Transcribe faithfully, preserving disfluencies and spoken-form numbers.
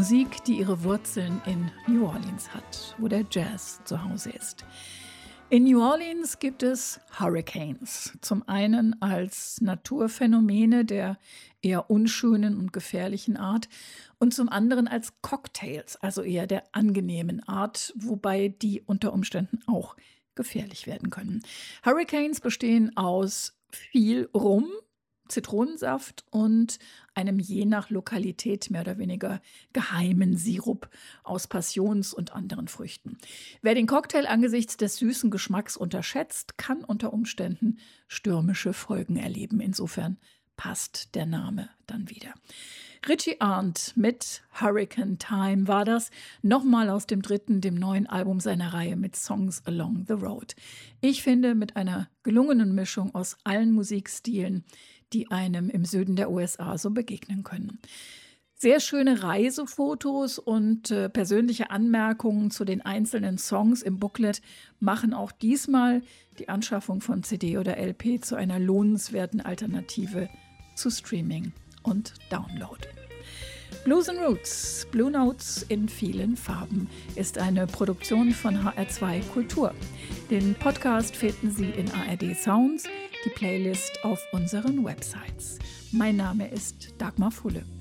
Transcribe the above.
Musik, die ihre Wurzeln in New Orleans hat, wo der Jazz zu Hause ist. In New Orleans gibt es Hurricanes, zum einen als Naturphänomene der eher unschönen und gefährlichen Art und zum anderen als Cocktails, also eher der angenehmen Art, wobei die unter Umständen auch gefährlich werden können. Hurricanes bestehen aus viel Rum, Zitronensaft und einem je nach Lokalität mehr oder weniger geheimen Sirup aus Passions- und anderen Früchten. Wer den Cocktail angesichts des süßen Geschmacks unterschätzt, kann unter Umständen stürmische Folgen erleben. Insofern passt der Name dann wieder. Richie Arndt mit Hurricane Time war das, nochmal aus dem dritten, dem neuen Album seiner Reihe mit Songs Along the Road. Ich finde, mit einer gelungenen Mischung aus allen Musikstilen, die einem im Süden der U S A so begegnen können. Sehr schöne Reisefotos und äh, persönliche Anmerkungen zu den einzelnen Songs im Booklet machen auch diesmal die Anschaffung von C D oder L P zu einer lohnenswerten Alternative zu Streaming und Download. Blues and Roots, Blue Notes in vielen Farben, ist eine Produktion von H R zwei Kultur. Den Podcast finden Sie in A R D Sounds, die Playlist auf unseren Websites. Mein Name ist Dagmar Fulle.